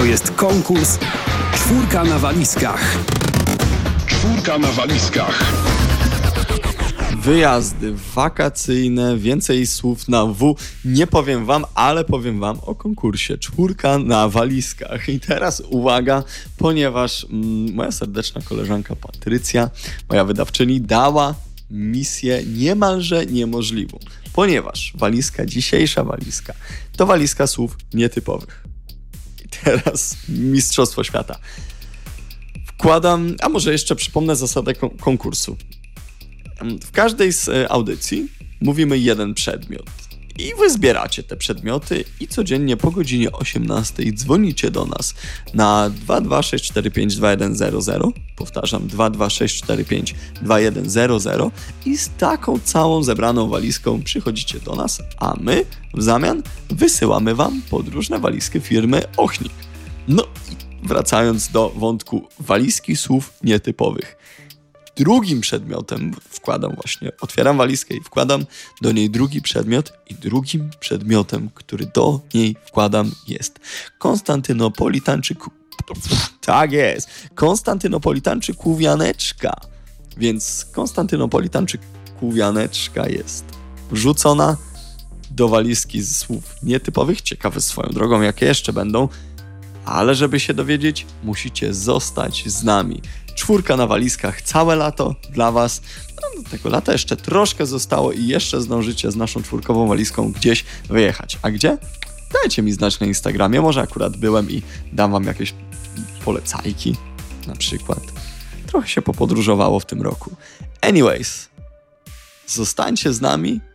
jest konkurs Czwórka na walizkach. Czwórka na walizkach. Wyjazdy wakacyjne, więcej słów na W nie powiem wam, ale powiem wam o konkursie Czwórka na walizkach. I teraz uwaga, ponieważ moja serdeczna koleżanka Patrycja, moja wydawczyni, dała misję niemalże niemożliwą. Ponieważ dzisiejsza walizka, to walizka słów nietypowych. I teraz mistrzostwo świata. Wkładam, a może jeszcze przypomnę zasadę konkursu. W każdej z audycji mówimy jeden przedmiot i wy zbieracie te przedmioty i codziennie po godzinie 18 dzwonicie do nas na 226452100, powtarzam 226452100 i z taką całą zebraną walizką przychodzicie do nas, a my w zamian wysyłamy wam podróżne walizki firmy Ochnik. No i wracając do wątku walizki słów nietypowych. Drugim przedmiotem otwieram walizkę i wkładam do niej drugi przedmiot i drugim przedmiotem, który do niej wkładam jest Konstantynopolitańczyk-Kółwianeczka. Więc Konstantynopolitańczyk-Kółwianeczka jest wrzucona do walizki z słów nietypowych. Ciekawe swoją drogą, jakie jeszcze będą. Ale żeby się dowiedzieć, musicie zostać z nami. Czwórka na walizkach, całe lato dla was. No, do tego lata jeszcze troszkę zostało i jeszcze zdążycie z naszą czwórkową walizką gdzieś wyjechać. A gdzie? Dajcie mi znać na Instagramie, może akurat byłem i dam wam jakieś polecajki na przykład. Trochę się popodróżowało w tym roku. Anyways, zostańcie z nami,